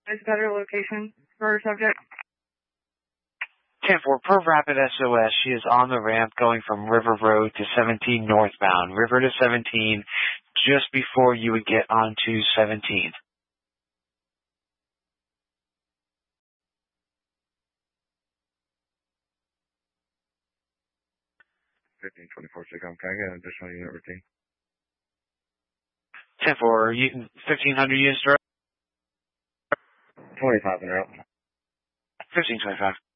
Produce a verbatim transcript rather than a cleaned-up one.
Is better location for subject? ten four, per Rapid S O S, she is on the ramp going from River Road to seventeen northbound. River to seventeen, just before you would get onto seventeen. fifteen twenty-four, Sicom. Can I get an additional unit routine? ten four, fifteen hundred units direct? twenty-five and out. fifteen twenty-five.